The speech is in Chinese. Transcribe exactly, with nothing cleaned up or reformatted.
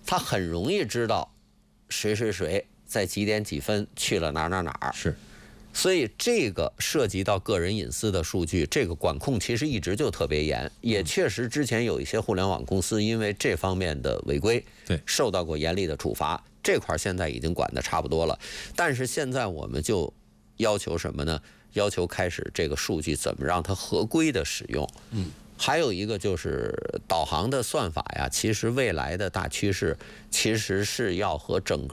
他很容易知道谁谁谁在几点几分去了哪儿哪儿哪儿。 是。 所以这个涉及到个人隐私的数据，这个管控其实一直就特别严，也确实之前有一些互联网公司因为这方面的违规， 对， 受到过严厉的处罚。这块现在已经管得差不多了，但是现在我们就要求什么呢？要求开始这个数据怎么让它合规的使用。 嗯。 还有一个就是导航的算法呀，其实未来的大趋势其实是要和整个